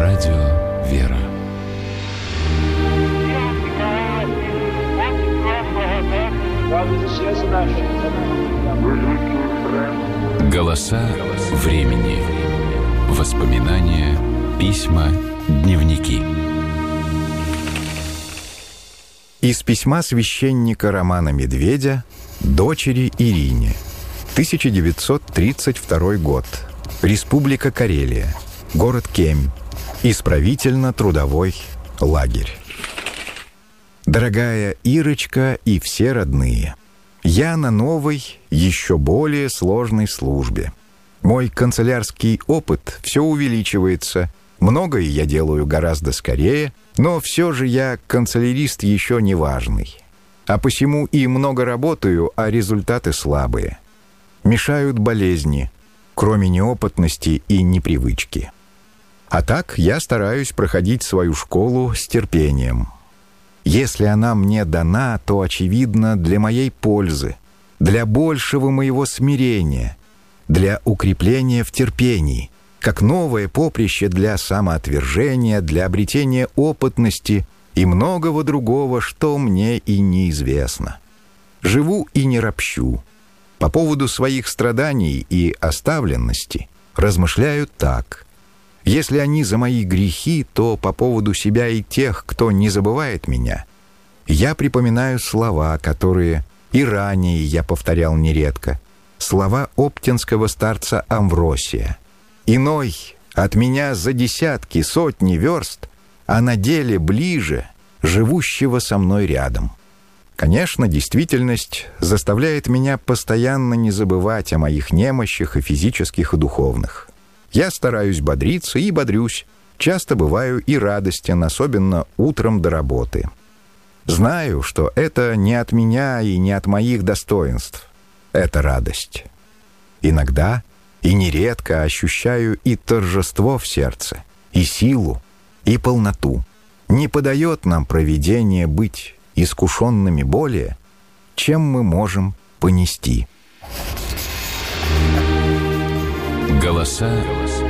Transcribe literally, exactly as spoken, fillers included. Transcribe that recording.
Радио «Вера». Голоса времени. Воспоминания, письма, дневники. Из письма священника Романа Медведя дочери Ирине. тысяча девятьсот тридцать второй год. Республика Карелия. Город Кемь. Исправительно-трудовой лагерь. Дорогая Ирочка и все родные, я на новой, еще более сложной службе. Мой канцелярский опыт все увеличивается. Многое я делаю гораздо скорее, но все же я канцелярист еще не важный. А посему и много работаю, а результаты слабые. Мешают болезни, кроме неопытности и непривычки. А так я стараюсь проходить свою школу с терпением. Если она мне дана, то, очевидно, для моей пользы, для большего моего смирения, для укрепления в терпении, как новое поприще для самоотвержения, для обретения опытности и многого другого, что мне и неизвестно. Живу и не ропщу. По поводу своих страданий и оставленности размышляю так. Если они за мои грехи, то по поводу себя и тех, кто не забывает меня, я припоминаю слова, которые и ранее я повторял нередко, слова оптинского старца Амвросия. «Иной от меня за десятки, сотни верст, а на деле ближе, живущего со мной рядом». Конечно, действительность заставляет меня постоянно не забывать о моих немощах и физических, и духовных. Я стараюсь бодриться и бодрюсь, часто бываю и радостен, особенно утром до работы. Знаю, что это не от меня и не от моих достоинств. Это радость. Иногда и нередко ощущаю и торжество в сердце, и силу, и полноту. Не подает нам провидение быть искушенными более, чем мы можем понести. Голоса